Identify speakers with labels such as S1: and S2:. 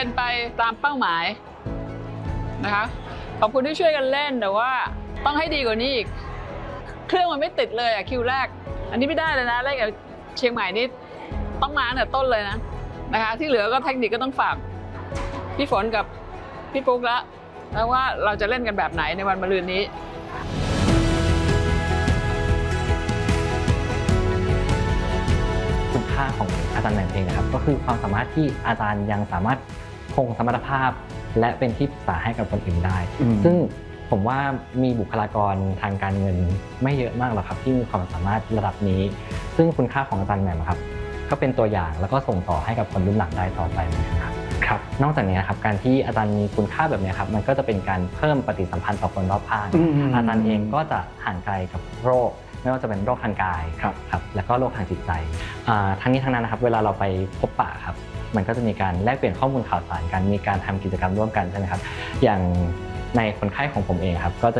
S1: เป็นไปตามเป้าหมายนะคะขอบคุณที่ช่วยกันเล่นแต่ว่าต้องให้ดีกว่านี้อีกเครื่องมันไม่ติดเลยคิวแรกอันนี้ไม่ได้เลยนะแรกกับเชียงใหม่นี่ต้องมาตั้งแต่ต้นเลยนะคะที่เหลือก็เทคนิคก็ต้องฝากพี่ฝนกับพี่ปุ๊กแล้วว่าเราจะเล่นกันแบบไหนในวันมะรืนนี้
S2: คุณค่าของอาจารย์แหม่มเองนะครับก็คือความสามารถที่อาจารย์ยังสามารถคงสมรรถภาพและเป็นที่ปรึกษาให้กับคนอื่นได้ซึ่งผมว่ามีบุคลากรทางการเงินไม่เยอะมากหรอกครับที่มีความสามารถระดับนี้ซึ่งคุณค่าของอาจารย์แหม่มครับก็เป็นตัวอย่างแล้วก็ส่งต่อให้กับคนรุ่นหลังได้ต่อไปนะครับครับนอกจากนี้นะครับการที่อาจารย์มีคุณค่าแบบนี้ครับมันก็จะเป็นการเพิ่มปฏิสัมพันธ์ต่อคนรอบข้างอาจารย์เองก็จะห่างไกลกับโรคไม่ว่าจะเป็นโรคทางกายครับแล้วก็โรคทางจิตใจทั้งนี้ทั้งนั้นนะครับเวลาเราไปพบปะครับมันก็จะมีการแลกเปลี่ยนข้อมูลข่าวสารกันมีการทำกิจกรรมร่วมกันใช่ไหมครับอย่างในคนไข้ของผมเองครับก็จะ